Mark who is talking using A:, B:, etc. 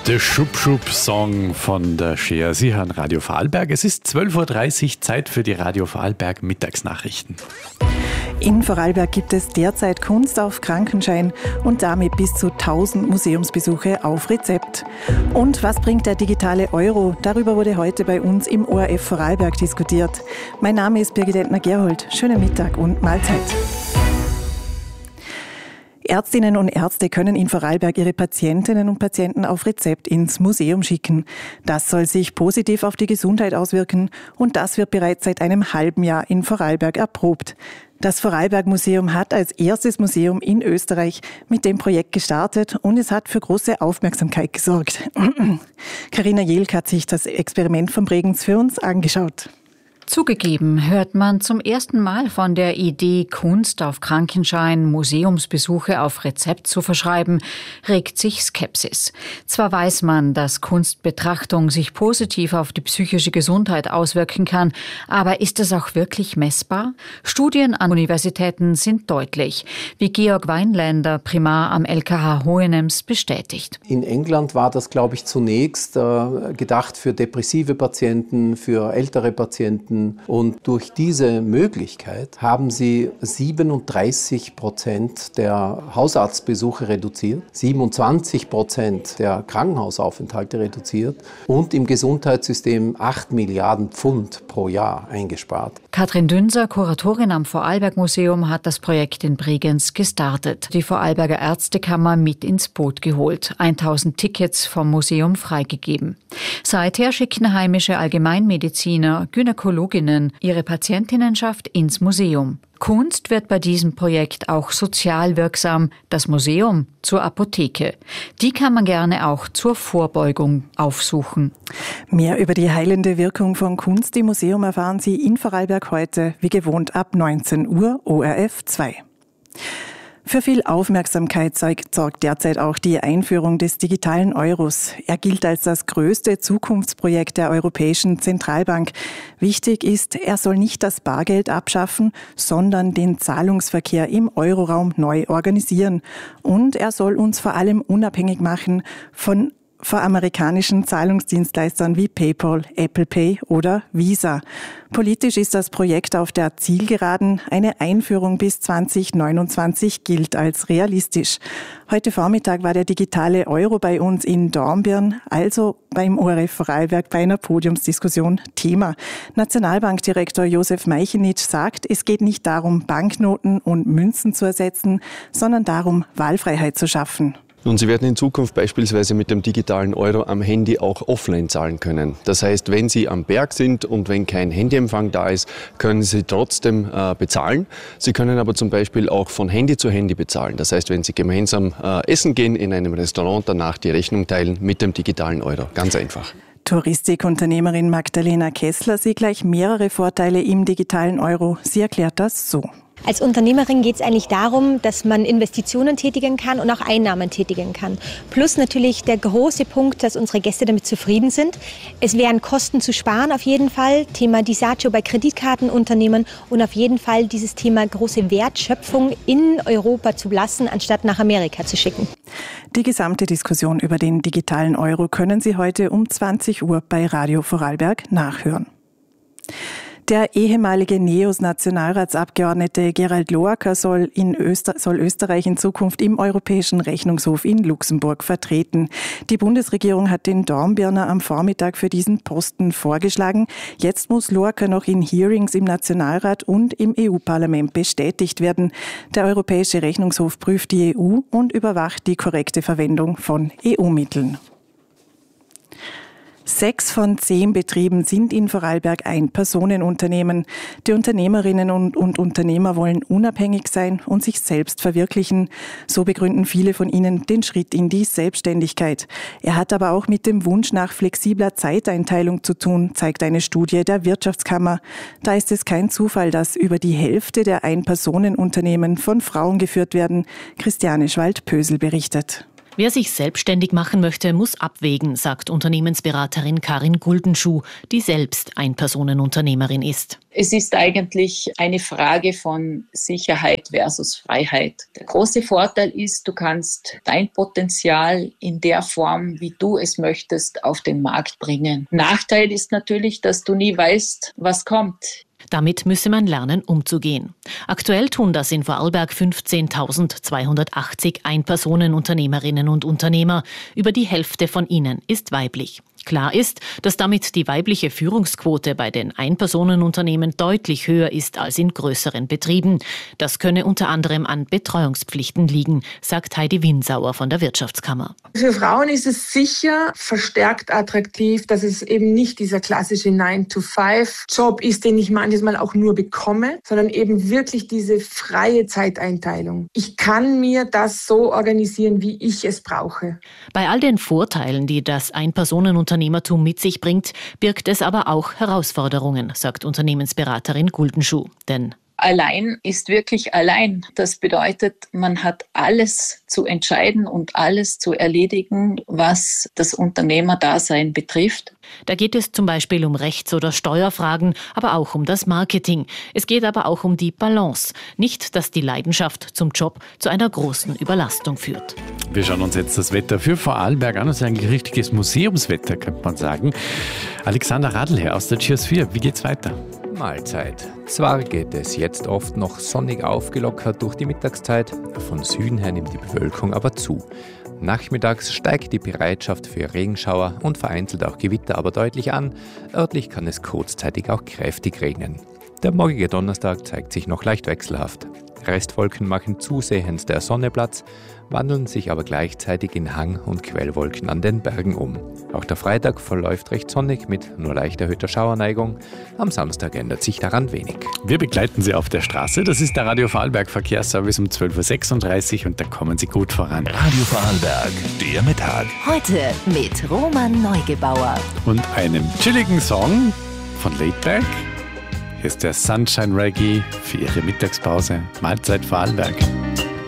A: Der Schub-Schub-Song von der Cher. Sie hören Radio Vorarlberg. Es ist 12.30 Uhr, Zeit für die Radio Vorarlberg Mittagsnachrichten.
B: In Vorarlberg gibt es derzeit Kunst auf Krankenschein und damit bis zu 1000 Museumsbesuche auf Rezept. Und was bringt der digitale Euro? Darüber wurde heute bei uns im ORF Vorarlberg diskutiert. Mein Name ist Birgit Entner-Gerhold. Schönen Mittag und Mahlzeit. Ärztinnen und Ärzte können in Vorarlberg ihre Patientinnen und Patienten auf Rezept ins Museum schicken. Das soll sich positiv auf die Gesundheit auswirken und das wird bereits seit einem halben Jahr in Vorarlberg erprobt. Das Vorarlberg-Museum hat als erstes Museum in Österreich mit dem Projekt gestartet und es hat für große Aufmerksamkeit gesorgt. Carina Jelk hat sich das Experiment von Bregenz für uns angeschaut.
C: Zugegeben, hört man zum ersten Mal von der Idee, Kunst auf Krankenschein, Museumsbesuche auf Rezept zu verschreiben, regt sich Skepsis. Zwar weiß man, dass Kunstbetrachtung sich positiv auf die psychische Gesundheit auswirken kann, aber ist es auch wirklich messbar? Studien an Universitäten sind deutlich, wie Georg Weinländer, Primar am LKH Hohenems, bestätigt.
D: In England war das, glaube ich, zunächst gedacht für depressive Patienten, für ältere Patienten. Und durch diese Möglichkeit haben sie 37% der Hausarztbesuche reduziert, 27% der Krankenhausaufenthalte reduziert und im Gesundheitssystem 8 Milliarden Pfund pro Jahr eingespart.
C: Katrin Dünser, Kuratorin am Vorarlberg-Museum, hat das Projekt in Bregenz gestartet. Die Vorarlberger Ärztekammer mit ins Boot geholt, 1000 Tickets vom Museum freigegeben. Seither schicken heimische Allgemeinmediziner, Gynäkologinnen ihre Patientinnenschaft ins Museum. Kunst wird bei diesem Projekt auch sozial wirksam, das Museum zur Apotheke. Die kann man gerne auch zur Vorbeugung aufsuchen.
B: Mehr über die heilende Wirkung von Kunst im Museum erfahren Sie in Vorarlberg heute, wie gewohnt ab 19 Uhr, ORF 2. Für viel Aufmerksamkeit sorgt derzeit auch die Einführung des digitalen Euros. Er gilt als das größte Zukunftsprojekt der Europäischen Zentralbank. Wichtig ist, er soll nicht das Bargeld abschaffen, sondern den Zahlungsverkehr im Euroraum neu organisieren. Und er soll uns vor allem unabhängig machen von amerikanischen Zahlungsdienstleistern wie PayPal, Apple Pay oder Visa. Politisch ist das Projekt auf der Zielgeraden. Eine Einführung bis 2029 gilt als realistisch. Heute Vormittag war der digitale Euro bei uns in Dornbirn, also beim ORF Vorarlberg bei einer Podiumsdiskussion Thema. Nationalbankdirektor Josef Meichenitsch sagt, es geht nicht darum, Banknoten und Münzen zu ersetzen, sondern darum, Wahlfreiheit zu schaffen.
E: Nun, Sie werden in Zukunft beispielsweise mit dem digitalen Euro am Handy auch offline zahlen können. Das heißt, wenn Sie am Berg sind und wenn kein Handyempfang da ist, können Sie trotzdem bezahlen. Sie können aber zum Beispiel auch von Handy zu Handy bezahlen. Das heißt, wenn Sie gemeinsam essen gehen in einem Restaurant, danach die Rechnung teilen mit dem digitalen Euro. Ganz einfach.
B: Touristikunternehmerin Magdalena Kessler sieht gleich mehrere Vorteile im digitalen Euro. Sie erklärt das so.
F: Als Unternehmerin geht es eigentlich darum, dass man Investitionen tätigen kann und auch Einnahmen tätigen kann. Plus natürlich der große Punkt, dass unsere Gäste damit zufrieden sind. Es wären Kosten zu sparen auf jeden Fall. Thema Disagio bei Kreditkartenunternehmen und auf jeden Fall dieses Thema große Wertschöpfung in Europa zu lassen, anstatt nach Amerika zu schicken.
B: Die gesamte Diskussion über den digitalen Euro können Sie heute um 20 Uhr bei Radio Vorarlberg nachhören. Der ehemalige NEOS-Nationalratsabgeordnete Gerald Loacker soll Österreich in Zukunft im Europäischen Rechnungshof in Luxemburg vertreten. Die Bundesregierung hat den Dornbirner am Vormittag für diesen Posten vorgeschlagen. Jetzt muss Loacker noch in Hearings im Nationalrat und im EU-Parlament bestätigt werden. Der Europäische Rechnungshof prüft die EU und überwacht die korrekte Verwendung von EU-Mitteln. 6 von 10 Betrieben sind in Vorarlberg Ein-Personen-Unternehmen. Die Unternehmerinnen und Unternehmer wollen unabhängig sein und sich selbst verwirklichen. So begründen viele von ihnen den Schritt in die Selbstständigkeit. Er hat aber auch mit dem Wunsch nach flexibler Zeiteinteilung zu tun, zeigt eine Studie der Wirtschaftskammer. Da ist es kein Zufall, dass über die Hälfte der Ein-Personen-Unternehmen von Frauen geführt werden. Christiane Schwald-Pösel berichtet.
G: Wer sich selbstständig machen möchte, muss abwägen, sagt Unternehmensberaterin Karin Guldenschuh, die selbst Einpersonenunternehmerin ist.
H: Es ist eigentlich eine Frage von Sicherheit versus Freiheit. Der große Vorteil ist, du kannst dein Potenzial in der Form, wie du es möchtest, auf den Markt bringen. Nachteil ist natürlich, dass du nie weißt, was kommt.
G: Damit müsse man lernen, umzugehen. Aktuell tun das in Vorarlberg 15.280 Einpersonenunternehmerinnen und Unternehmer. Über die Hälfte von ihnen ist weiblich. Klar ist, dass damit die weibliche Führungsquote bei den Einpersonenunternehmen deutlich höher ist als in größeren Betrieben. Das könne unter anderem an Betreuungspflichten liegen, sagt Heidi Winsauer von der Wirtschaftskammer.
I: Für Frauen ist es sicher verstärkt attraktiv, dass es eben nicht dieser klassische 9-to-5-Job ist, den ich manches Mal auch nur bekomme, sondern eben wirklich diese freie Zeiteinteilung. Ich kann mir das so organisieren, wie ich es brauche.
G: Bei all den Vorteilen, die das Einpersonenunternehmertum mit sich bringt, birgt es aber auch Herausforderungen, sagt Unternehmensberaterin Guldenschuh. Denn
H: Allein ist wirklich allein. Das bedeutet, man hat alles zu entscheiden und alles zu erledigen, was das Unternehmerdasein betrifft.
G: Da geht es zum Beispiel um Rechts- oder Steuerfragen, aber auch um das Marketing. Es geht aber auch um die Balance. Nicht, dass die Leidenschaft zum Job zu einer großen Überlastung führt.
A: Wir schauen uns jetzt das Wetter für Vorarlberg an. Das ist eigentlich richtiges Museumswetter, könnte man sagen. Alexander Radlherr aus der Cheers 4. Wie geht's weiter?
J: Mahlzeit. Zwar geht es jetzt oft noch sonnig aufgelockert durch die Mittagszeit, von Süden her nimmt die Bewölkung aber zu. Nachmittags steigt die Bereitschaft für Regenschauer und vereinzelt auch Gewitter aber deutlich an. Örtlich kann es kurzzeitig auch kräftig regnen. Der morgige Donnerstag zeigt sich noch leicht wechselhaft. Restwolken machen zusehends der Sonne Platz, wandeln sich aber gleichzeitig in Hang- und Quellwolken an den Bergen um. Auch der Freitag verläuft recht sonnig mit nur leicht erhöhter Schauerneigung. Am Samstag ändert sich daran wenig.
A: Wir begleiten Sie auf der Straße. Das ist der Radio Vorarlberg Verkehrsservice um 12.36 Uhr und da kommen Sie gut voran.
K: Radio Vorarlberg, der Mittag.
L: Heute mit Roman Neugebauer.
A: Und einem chilligen Song von Laidback. Hier ist der Sunshine Reggae für Ihre Mittagspause. Mahlzeit Vorarlberg.